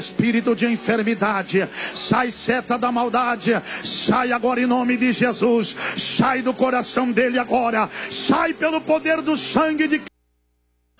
Espírito de enfermidade, sai seta da maldade, sai agora em nome de Jesus, sai do coração dele agora, sai pelo poder do sangue de